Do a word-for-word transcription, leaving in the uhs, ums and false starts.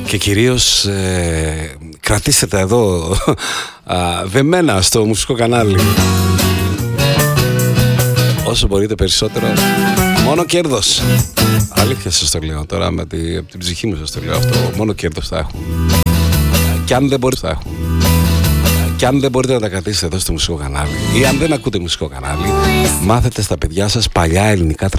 Και κυρίως ε, κρατήστε τα εδώ α, δεμένα στο μουσικό κανάλι. Όσο μπορείτε περισσότερο. Μόνο κέρδος. Αλήθεια σας το λέω τώρα, με τη, από την ψυχή μου σας το λέω αυτό. Μόνο κέρδος θα έχουν. Και αν δεν μπορείτε, θα έχουν. Και αν δεν μπορείτε να τα κρατήσετε εδώ στο μουσικό κανάλι, ή αν δεν ακούτε μουσικό κανάλι, μάθετε στα παιδιά σας παλιά ελληνικά